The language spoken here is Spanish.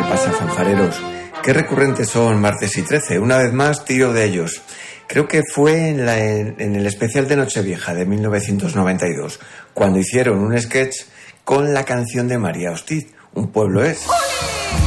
pasa, fanfareros? Qué recurrentes son martes y 13. Una vez más, tiro de ellos. Creo que fue en el especial de Nochevieja de 1992, cuando hicieron un sketch con la canción de María Hostiz, Un pueblo es.